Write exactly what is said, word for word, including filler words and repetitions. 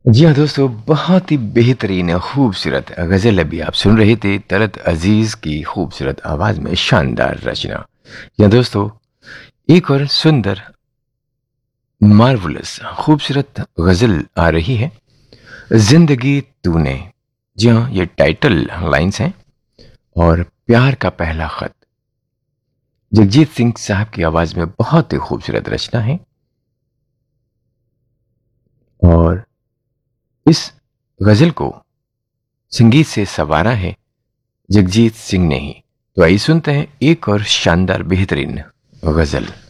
जी हाँ दोस्तों, बहुत ही बेहतरीन खूबसूरत गज़ल अभी आप सुन रहे थे तलत अजीज़ की खूबसूरत आवाज़ में शानदार रचना। या दोस्तों, एक और सुंदर मार्वलस खूबसूरत गज़ल आ रही है, ज़िंदगी तूने। जी हाँ, ये टाइटल लाइन्स हैं और प्यार का पहला ख़त। जगजीत सिंह साहब की आवाज़ में बहुत ही खूबसूरत रचना है और इस गज़ल को संगीत से संवारा है जगजीत सिंह ने ही। तो आइए सुनते हैं एक और शानदार बेहतरीन गजल।